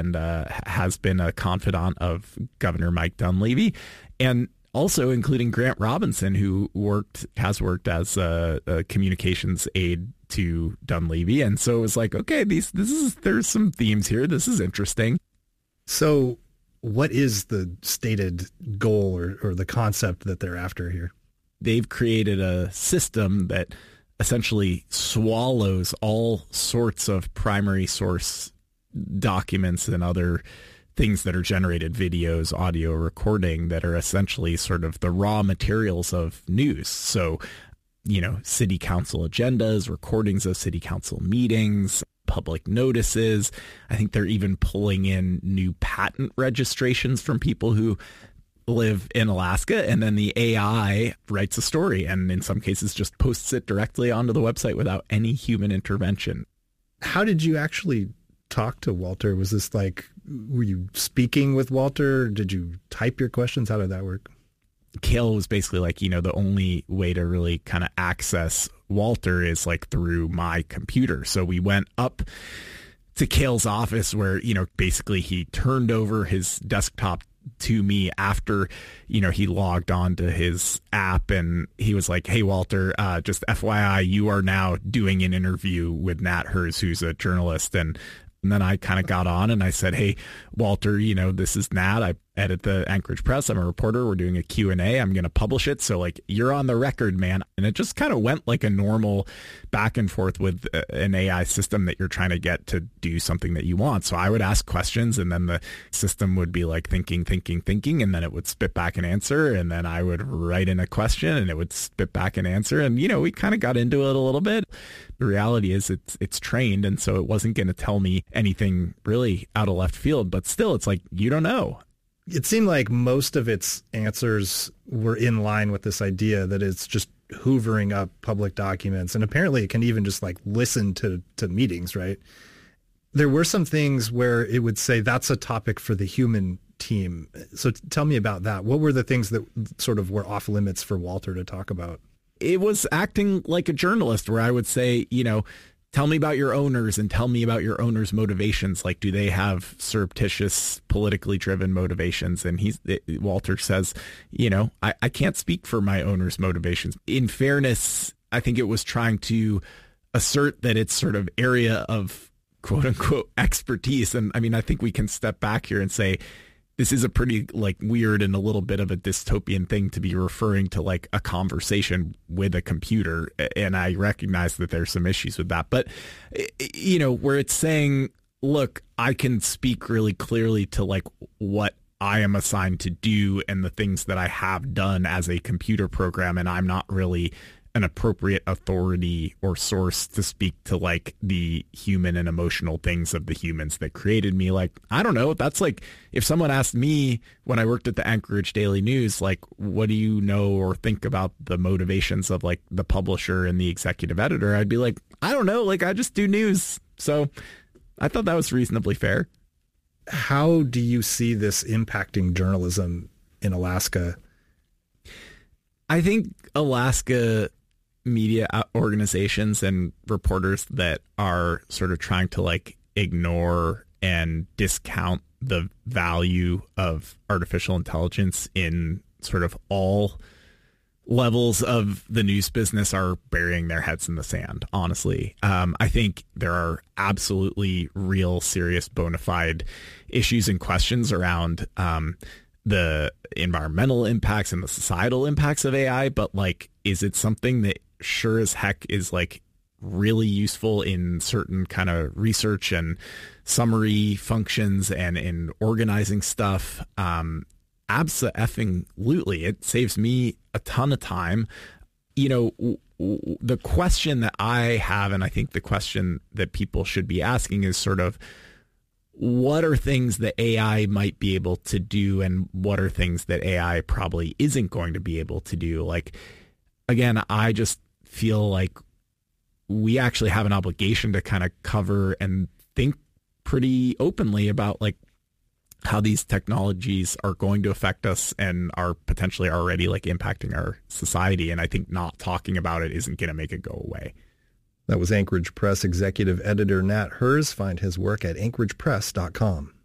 and has been a confidant of Governor Mike Dunleavy, and also including Grant Robinson, who has worked as a communications aide to Dunleavy. And so it was like, okay, there's some themes here. This is interesting. So what is the stated goal or the concept that they're after here? They've created a system that essentially swallows all sorts of primary source documents and other things that are generated, videos, audio recording, that are essentially sort of the raw materials of news. So, city council agendas, recordings of city council meetings, public notices. I think they're even pulling in new patent registrations from people who live in Alaska, and then the AI writes a story and in some cases just posts it directly onto the website without any human intervention. How did you actually talk to Walter? Was this were you speaking with Walter? Did you type your questions? How did that work? Cale was basically the only way to really kind of access Walter is through my computer. So we went up to Cale's office where, basically he turned over his desktop to me after, he logged on to his app, and he was like, "Hey, Walter, just FYI, you are now doing an interview with Nat Herz, who's a journalist." And then I kind of got on and I said, "Hey, Walter, this is Nat. I edit the Anchorage Press. I'm a reporter. We're doing a Q&A. I'm going to publish it. So you're on the record, man." And it just kind of went like a normal back and forth with an AI system that you're trying to get to do something that you want. So I would ask questions, and then the system would be thinking, and then it would spit back an answer. And then I would write in a question and it would spit back an answer. And, we kind of got into it a little bit. The reality is it's trained. And so it wasn't going to tell me anything really out of left field, but still it's you don't know. It seemed like most of its answers were in line with this idea that it's just hoovering up public documents. And apparently it can even just listen to meetings, right? There were some things where it would say that's a topic for the human team. So tell me about that. What were the things that sort of were off limits for Walter to talk about? It was acting like a journalist where I would say, tell me about your owners and tell me about your owners' motivations. Do they have surreptitious, politically driven motivations? And Walter says, I can't speak for my owners' motivations. In fairness, I think it was trying to assert that it's sort of area of quote unquote expertise. And I mean, I think we can step back here and say, this is a pretty weird and a little bit of a dystopian thing to be referring to a conversation with a computer. And I recognize that there's some issues with that. But, where it's saying, look, I can speak really clearly to what I am assigned to do and the things that I have done as a computer program. And I'm not really an appropriate authority or source to speak to the human and emotional things of the humans that created me. I don't know. That's if someone asked me when I worked at the Anchorage Daily News, what do you know or think about the motivations of the publisher and the executive editor? I'd be I don't know. I just do news. So I thought that was reasonably fair. How do you see this impacting journalism in Alaska? I think Alaska media organizations and reporters that are sort of trying to ignore and discount the value of artificial intelligence in sort of all levels of the news business are burying their heads in the sand, honestly. I think there are absolutely real, serious, bona fide issues and questions around the environmental impacts and the societal impacts of AI, but is it something that sure as heck is really useful in certain kind of research and summary functions and in organizing stuff? Abso-effing-lutely. It saves me a ton of time. The question that I have, and I think the question that people should be asking is sort of, what are things that AI might be able to do and what are things that AI probably isn't going to be able to do? Again, I just feel we actually have an obligation to kind of cover and think pretty openly about how these technologies are going to affect us and are potentially already impacting our society. And I think not talking about it isn't going to make it go away. That was Anchorage Press executive editor Nat Herz. Find his work at anchoragepress.com.